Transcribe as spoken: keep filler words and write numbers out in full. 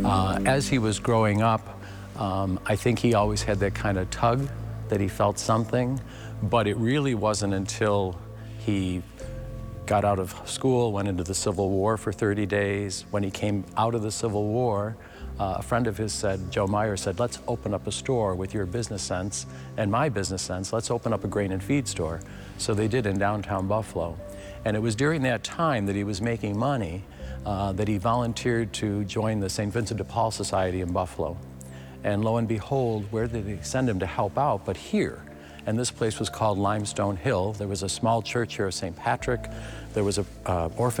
Uh, as he was growing up, um, I think he always had that kind of tug that he felt something, but it really wasn't until he got out of school, went into the Civil War for thirty days. When he came out of the Civil War, uh, a friend of his said, Joe Meyer said, let's open up a store with your business sense and my business sense. Let's open up a grain and feed store. So they did in downtown Buffalo. And it was during that time that he was making money uh, that he volunteered to join the Saint Vincent de Paul Society in Buffalo. And lo and behold, where did they send him to help out but here? And this place was called Limestone Hill. There was a small church here of Saint Patrick. There was an uh, orphan